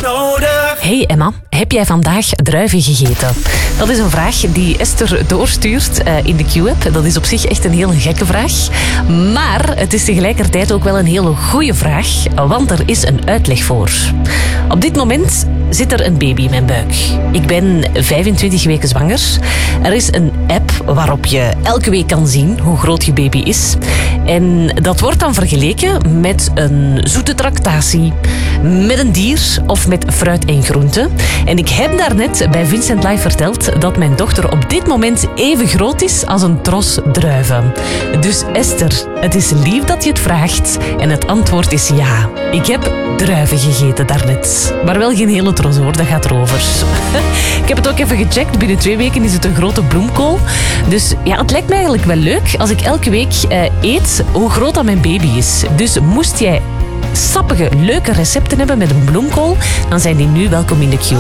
nodig. Hey Emma, heb jij vandaag druiven gegeten? Dat is een vraag die Esther doorstuurt in de Q-app. Dat is op zich echt een heel gekke vraag. Maar het is tegelijkertijd ook wel een hele goede vraag, want er is een uitleg voor. Op dit moment zit er een baby in mijn buik. Ik ben 25 weken zwanger. Er is een app waarop je elke week kan zien hoe groot je baby is. En dat wordt dan vergeleken met een zoete tractatie, met een dier of met fruit en groenten. En ik heb daarnet bij Vincent Live verteld dat mijn dochter op dit moment even groot is als een tros druiven. Dus Esther, het is lief dat je het vraagt en het antwoord is ja. Ik heb druiven gegeten daarnet. Maar wel geen hele tros hoor, dat gaat erover. Ik heb het ook even gecheckt. Binnen 2 weken is het een grote bloemkool. Dus ja, het lijkt me eigenlijk wel leuk als ik elke week eet hoe groot dat mijn baby is. Dus moest jij sappige, leuke recepten hebben met een bloemkool, dan zijn die nu welkom in de Q.